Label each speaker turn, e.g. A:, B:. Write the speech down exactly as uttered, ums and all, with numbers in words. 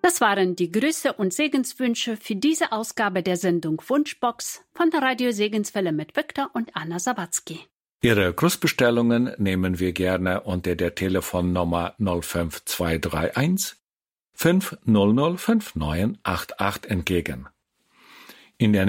A: Das waren die Grüße und Segenswünsche für diese Ausgabe der Sendung Wunschbox von der Radio Segenswelle mit Viktor und Anna Sawatzki.
B: Ihre Grußbestellungen nehmen wir gerne unter der Telefonnummer null fünf zwei drei eins fünf null null fünf neun acht acht entgegen. In der